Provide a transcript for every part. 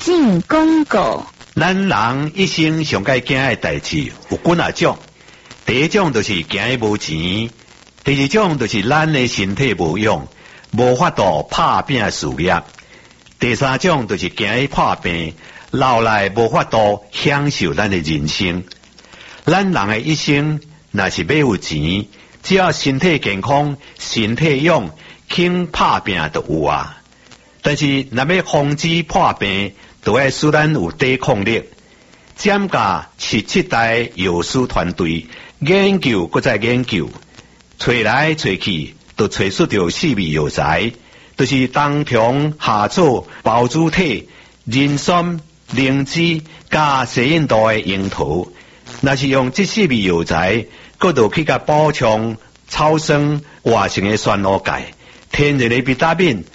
进广告。 咱人一生上该惊的代志有几啊种，第一种就是惊的无钱，第二种就是咱的身体无用，无法度拍拼事业，第三种就是惊的破病，老来无法度享受咱的人生。咱人的一生若是要有钱，只要身体健康、身体勇，肯拍拼就有啊。但是若要防止破病，就要使咱有抵抗力。占甲17代药师团队研究搁再研究，找来找去，都找出着4味药材，就是冬虫夏草、包子体、人参、灵芝加西印度的樱桃。若是用这4味药材，搁就去甲补充草酸活性的酸卤钙、天然的维他命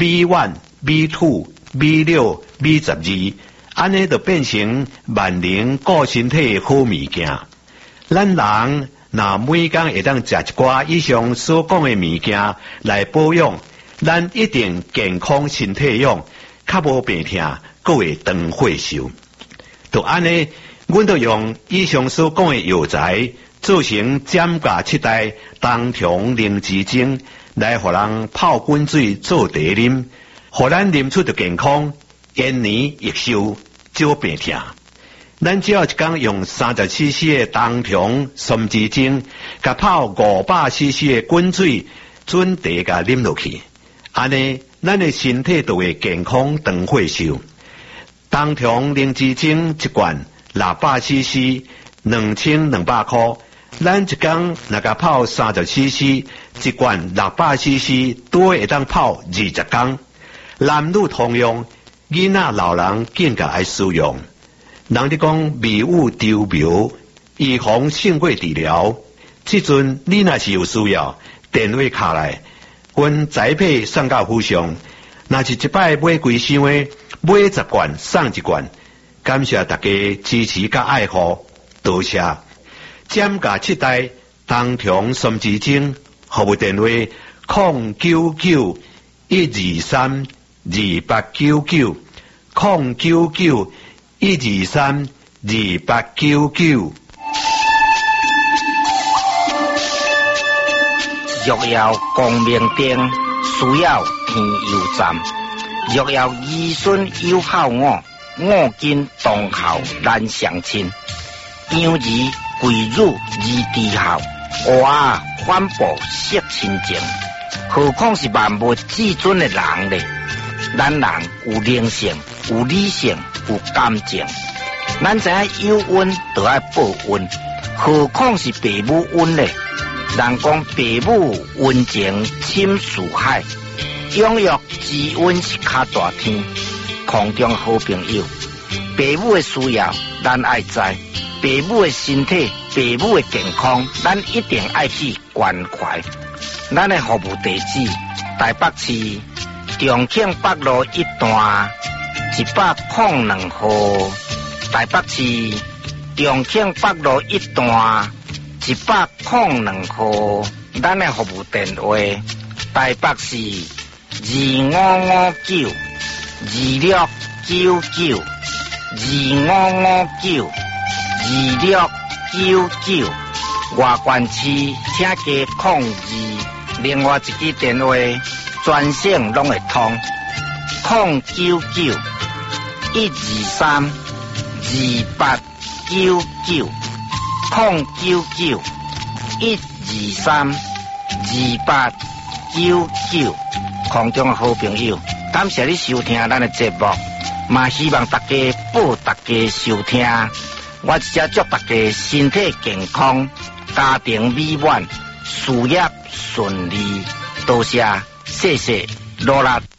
B1、B2、B6、B12，安尼就变成万能顾身体的好物件。咱人若每天会当食一寡以上所讲的物件来保养，咱一定健康身体用，较无病痛，搁会长寿寿。就安尼，阮就用以上所讲的药材做成占甲7代冬虫灵芝精，来互人泡滚水做茶啉，互咱啉出就健康，延年益寿，少病痛。咱只要一天用30cc 的冬虫参枝精，甲泡500cc 的滚水准茶甲啉落去，安尼咱的身体就会健康长寿寿。冬虫灵芝精一罐600cc，2200块。咱一天若甲泡30cc，一罐600cc，多会当泡20天。男女通用，囡仔老人更加爱使用。人哋讲迷雾丢苗，预防性过治疗。即阵你若是有需要，电话卡来，阮宅配送到府上。若是一摆买几箱的，买10罐送1罐。感谢大家支持甲爱护，多谢。占甲7代冬虫参枝精，服务电话099-123-2899，099-123-2899。 若要光明灯，需要天油站。若要儿孙有孝我，我今当孝难相亲。养儿贵乳而低孝，娃反哺惜亲情。何况是万物至尊的人呢？咱人有灵性，有理性，有感情。咱知影有恩就要报恩，何况是父母恩呢？人讲父母恩情深似海，养育之恩是较大天。空中好朋友，父母的需要咱爱知。父母的身体，父母的健康，咱一定爱去关怀。咱的服务地址：台北市重庆北路1段102号。台北市重庆北路1段102号。咱的服务电话：台北市2559，2559，2559，2699。外关区请加02，另外一支电话专线拢会通，099-123-2899，099-123-2899。空中好朋友，感谢你收听咱的节目，嘛希望大家报大家收听。我只祝大家身体健康，家庭美满，事业顺利。多谢，谢谢，罗拉。